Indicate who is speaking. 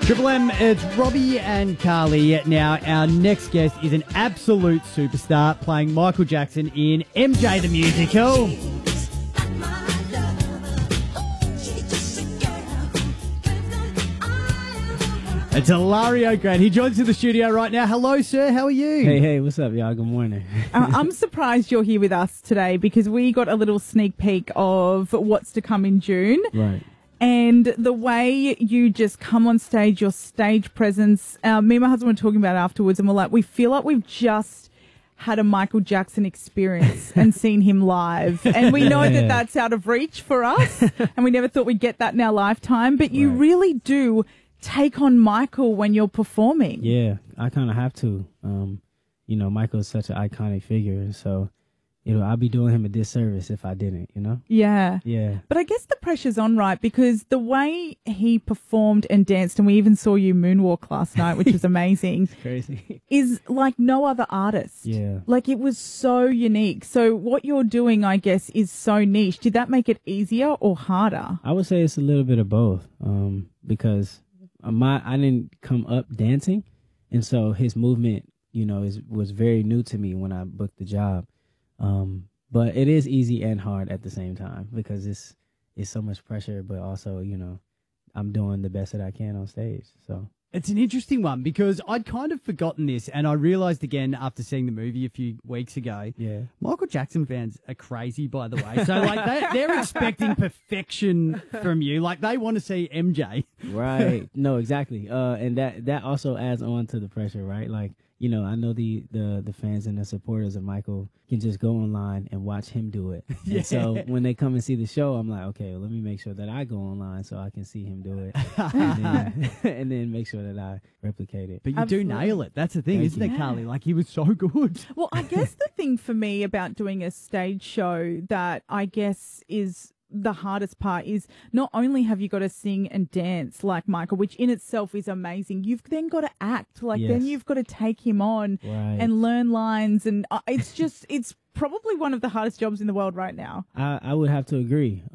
Speaker 1: Triple M, it's Robbie and Carly. Now, our next guest is an absolute superstar playing Michael Jackson in MJ the Musical. It's Hilario Grant. He joins in the studio right now. Hello, sir. How are you?
Speaker 2: Hey, what's up, y'all? Good morning.
Speaker 3: I'm surprised you're here with us today because we got a little sneak peek of what's to come in June.
Speaker 2: Right.
Speaker 3: And the way you just come on stage, your stage presence, me and my husband were talking about it afterwards, and we're like, we feel like we've just had a Michael Jackson experience and seen him live. And we know that that's out of reach for us, and we never thought we'd get that in our lifetime. But you really do take on Michael when you're performing.
Speaker 2: Yeah, I kind of have to. You know, Michael is such an iconic figure, so I'd be doing him a disservice if I didn't,
Speaker 3: Yeah.
Speaker 2: Yeah.
Speaker 3: But I guess the pressure's on, right? Because the way he performed and danced, and we even saw you moonwalk last night, which was amazing.
Speaker 2: It's crazy.
Speaker 3: Is like no other artist.
Speaker 2: Yeah.
Speaker 3: Like it was so unique. So what you're doing, I guess, is so niche. Did that make it easier or harder?
Speaker 2: I would say it's a little bit of both, because I didn't come up dancing, and so his movement, was very new to me when I booked the job. But it is easy and hard at the same time because it's so much pressure, but also, I'm doing the best that I can on stage. So
Speaker 1: It's an interesting one because I'd kind of forgotten this, and I realised again after seeing the movie a few weeks ago.
Speaker 2: Yeah.
Speaker 1: Michael Jackson fans are crazy, by the way. So, like, they're expecting perfection from you. Like, they want to see MJ.
Speaker 2: Right. No, exactly. And that also adds on to the pressure, right? Like, I know the fans and the supporters of Michael can just go online and watch him do it.
Speaker 1: Yeah.
Speaker 2: And so when they come and see the show, I'm like, okay, well, let me make sure that I go online so I can see him do it, and then make sure that I replicate it.
Speaker 1: But you do nail it. That's the thing, isn't it, Carly? Like, he was so good.
Speaker 3: Well, I guess the thing for me about doing a stage show that I guess is the hardest part is not only have you got to sing and dance like Michael, which in itself is amazing, you've then got to act. Like, then you've got to take him on and learn lines. And it's probably one of the hardest jobs in the world right now.
Speaker 2: I would have to agree.